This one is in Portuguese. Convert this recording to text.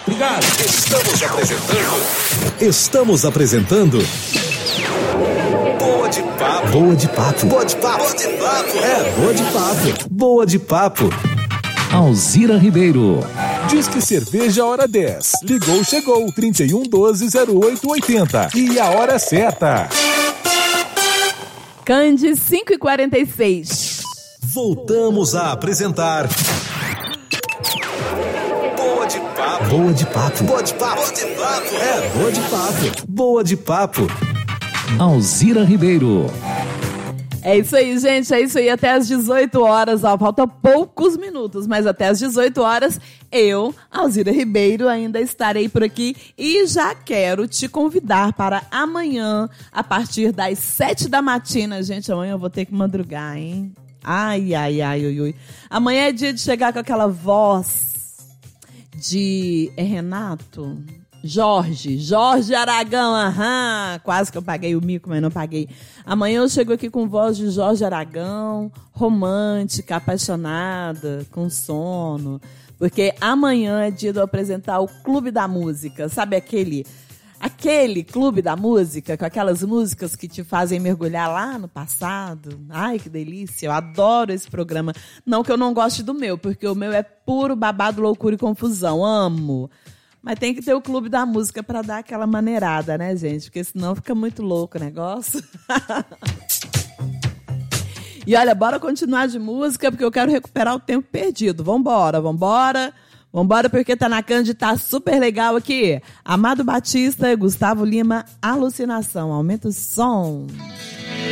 Obrigado. Estamos apresentando Boa de Papo. Boa de Papo. Boa de Papo. Boa de Papo. Boa de Papo. Boa de Papo. Alzira Ribeiro. Diz que cerveja hora 10. Ligou, chegou. 3112-0880. E a hora certa. Cande 5h46. Voltamos a apresentar Boa de Papo. Boa de Papo. Boa de Papo. Boa de Papo. Boa de Papo. Boa de Papo. Alzira Ribeiro. É isso aí, gente, é isso aí, até às 18 horas, ó, falta poucos minutos, mas até às 18 horas, eu, Alzira Ribeiro, ainda estarei por aqui e já quero te convidar para amanhã, a partir das 7 da matina, gente, amanhã eu vou ter que madrugar, hein? Ai, ai, ai, ui, ui. Amanhã é dia de chegar com aquela voz de... É Renato? Jorge Aragão, aham, quase que eu paguei o mico, mas não paguei. Amanhã eu chego aqui com voz de Jorge Aragão, romântica, apaixonada, com sono, porque amanhã é dia de eu apresentar o Clube da Música, sabe aquele Clube da Música, com aquelas músicas que te fazem mergulhar lá no passado? Ai, que delícia, eu adoro esse programa. Não que eu não goste do meu, porque o meu é puro babado, loucura e confusão, amo. Mas tem que ter o Clube da Música para dar aquela maneirada, né, gente? Porque senão fica muito louco o negócio. E olha, bora continuar de música, porque eu quero recuperar o tempo perdido. Vambora, porque Tá na Cande, tá super legal aqui. Amado Batista, Gustavo Lima, Alucinação. Aumenta o som.